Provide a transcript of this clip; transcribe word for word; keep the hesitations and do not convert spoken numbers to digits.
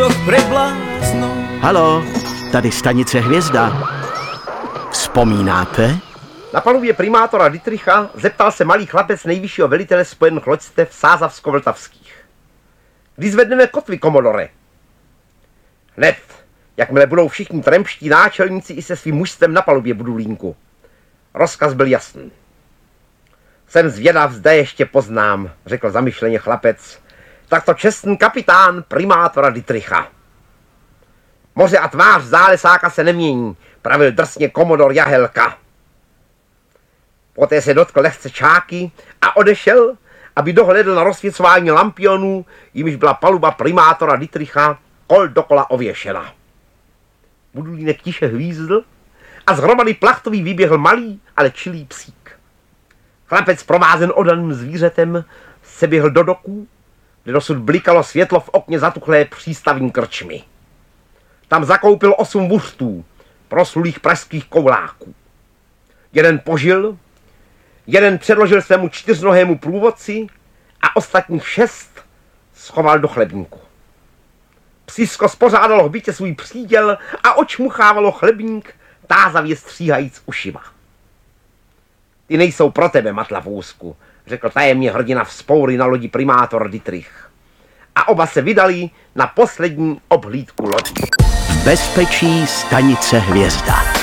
Halo, tady stanice Hvězda. Vzpomínáte? Na palubě primátora Dittricha zeptal se malý chlapec nejvyššího velitele spojených loďstev Sázavsko-Vltavských. Kdy zvedneme kotvy, komodore? Hned, jakmile budou všichni tremští náčelníci i se svým mužstvem na palubě, Budulínku. Rozkaz byl jasný. Jsem zvědav, zde ještě poznám, řekl zamyšleně chlapec, takto čestný kapitán primátora Dittricha. Moře a tvář zálesáka se nemění, pravil drsně komodor Jahelka. Poté se dotkl lehce čáky a odešel, aby dohlédl na rozsvěcování lampionů, jimiž byla paluba primátora Dittricha kol dokola ověšena. Budulínek tiše hvízdl a z hromady plachtový vyběhl malý, ale čilý psík. Chlapec provázen oddaným zvířetem se běhl do doků, kde dosud blikalo světlo v okně zatuchlé přístavní krčmy. Tam zakoupil osm buřtů, proslulých pražských kouláků. Jeden požil, jeden předložil svému čtyřnohému průvodci a ostatních šest schoval do chlebníku. Psisko spořádalo v bytě svůj příděl a očmuchávalo chlebník, tázavě stříhajíc ušima. Ty nejsou pro tebe, Matlavůzku, řekl tajemně hrdina vzpoury na lodi primátor Dittrich. A oba se vydali na poslední obhlídku lodi. Bezpečí stanice Hvězda.